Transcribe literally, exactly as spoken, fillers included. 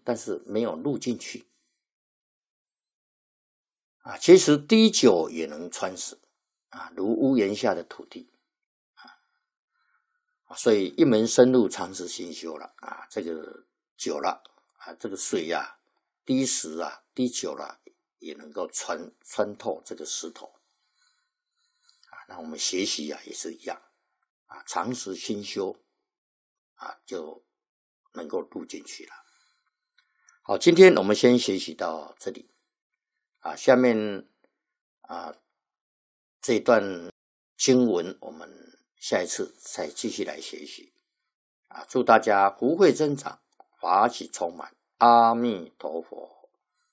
但是没有入进去啊。其实滴酒也能穿死啊，如屋檐下的土地啊。所以一门深入，常识心修了啊。这个久了啊，这个水呀、啊，滴时啊，滴久了也能够穿穿透这个石头啊。那我们学习啊也是一样啊，常识心修啊，就能够入进去了。好，今天我们先学习到这里啊，下面啊这一段经文我们下一次再继续来学习啊。祝大家福慧增长，法喜充满，阿弥陀佛。